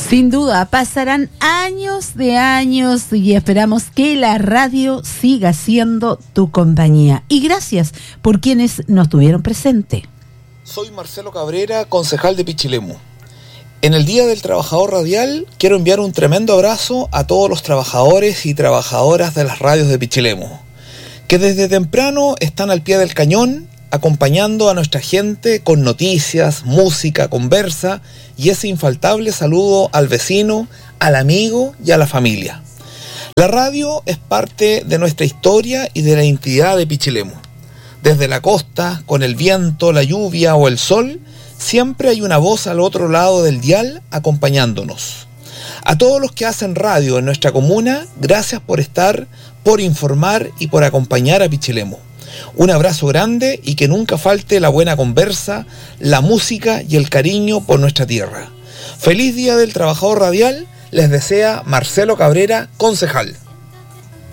Sin duda, pasarán años de años y esperamos que la radio siga siendo tu compañía. Y gracias por quienes nos tuvieron presente. Soy Marcelo Cabrera, concejal de Pichilemu. En el Día del Trabajador Radial quiero enviar un tremendo abrazo a todos los trabajadores y trabajadoras de las radios de Pichilemu, que desde temprano están al pie del cañón acompañando a nuestra gente con noticias, música, conversa y ese infaltable saludo al vecino, al amigo y a la familia. La radio es parte de nuestra historia y de la identidad de Pichilemu. Desde la costa, con el viento, la lluvia o el sol, siempre hay una voz al otro lado del dial acompañándonos. A todos los que hacen radio en nuestra comuna, gracias por estar, por informar y por acompañar a Pichilemu. Un abrazo grande y que nunca falte la buena conversa, la música y el cariño por nuestra tierra. Feliz Día del Trabajador Radial, les desea Marcelo Cabrera, concejal.